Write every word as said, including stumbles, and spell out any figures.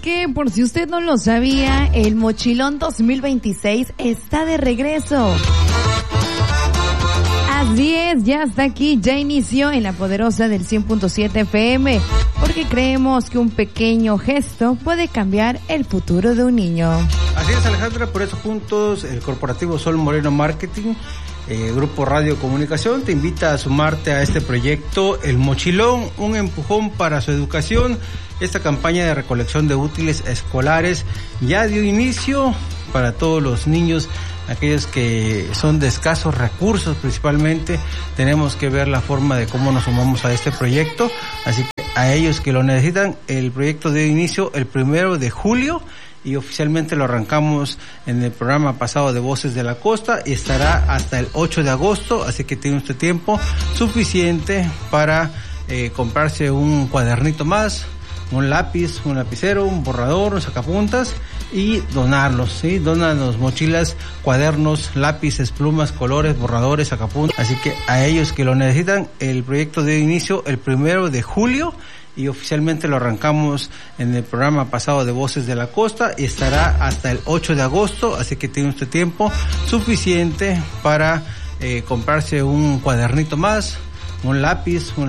que por si usted no lo sabía, el Mochilón dos mil veintiséis está de regreso. Así es, ya está aquí, ya inició en la poderosa del cien punto siete F M, porque creemos que un pequeño gesto puede cambiar el futuro de un niño. Así es, Alejandra, por eso juntos el corporativo Sol Moreno Marketing, eh, Grupo Radio Comunicación, te invita a sumarte a este proyecto, El Mochilón, un empujón para su educación. Esta campaña de recolección de útiles escolares ya dio inicio para todos los niños, aquellos que son de escasos recursos principalmente. Tenemos que ver la forma de cómo nos sumamos a este proyecto, así que a ellos que lo necesitan, el proyecto dio inicio el primero de julio y oficialmente lo arrancamos en el programa pasado de Voces de la Costa y estará hasta el ocho de agosto, así que tiene usted tiempo suficiente para eh, comprarse un cuadernito más, un lápiz, un lapicero, un borrador, un sacapuntas y donarlos, ¿sí? Dónanos mochilas, cuadernos, lápices, plumas, colores, borradores, sacapuntas. Así que a ellos que lo necesitan, el proyecto dio inicio el primero de julio y oficialmente lo arrancamos en el programa pasado de Voces de la Costa y estará hasta el ocho de agosto, así que tiene usted tiempo suficiente para eh, comprarse un cuadernito más, un lápiz, un